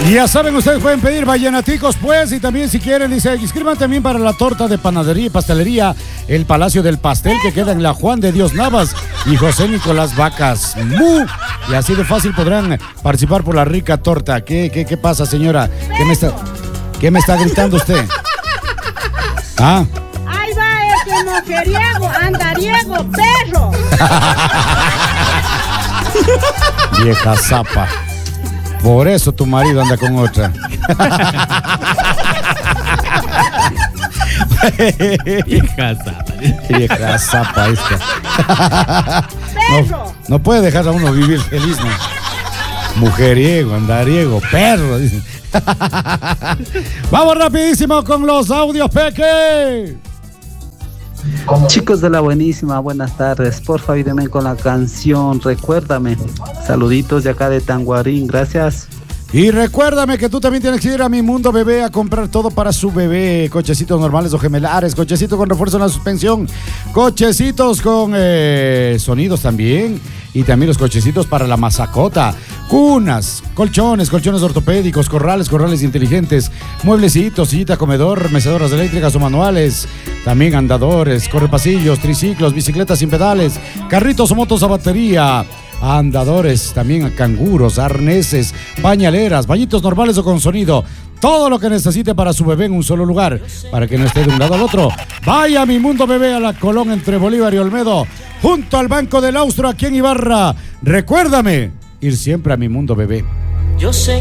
Y ya saben, ustedes pueden pedir vallenaticos, pues, y también si quieren, dice, inscriban también para la torta de panadería y pastelería El Palacio del Pastel, que queda en la Juan de Dios Navas y José Nicolás Vacas. ¡Mu! Y así de fácil podrán participar por la rica torta. ¿Qué pasa, señora? ¿Qué me está gritando usted? ¿Ah? Ahí va ese mujeriego, andariego, perro. Vieja zapa. Por eso tu marido anda con otra. Vieja zapa. Vieja zapa esta. No puede dejar a uno vivir feliz, ¿no? Mujeriego, andariego, perro. Dicen. Vamos rapidísimo con los audios, Peque. Chicos de la buenísima, buenas tardes. Porfa, ayúdenme con la canción Recuérdame. Saluditos de acá de Tanguarín, gracias. Y recuérdame que tú también tienes que ir a Mi Mundo Bebé a comprar todo para su bebé. Cochecitos normales o gemelares, cochecitos con refuerzo en la suspensión, cochecitos con sonidos también. Y también los cochecitos para la masacota. Cunas, colchones ortopédicos, corrales inteligentes, mueblecitos, sillita, comedor, mecedoras eléctricas o manuales. También andadores, correpasillos, triciclos, bicicletas sin pedales, carritos o motos a batería. Andadores, también canguros, arneses, bañaleras, bañitos normales o con sonido. Todo lo que necesite para su bebé en un solo lugar, para que no esté de un lado al otro. Vaya a Mi Mundo Bebé a la Colón entre Bolívar y Olmedo, junto al Banco del Austro aquí en Ibarra. Recuérdame ir siempre a Mi Mundo Bebé. Yo sé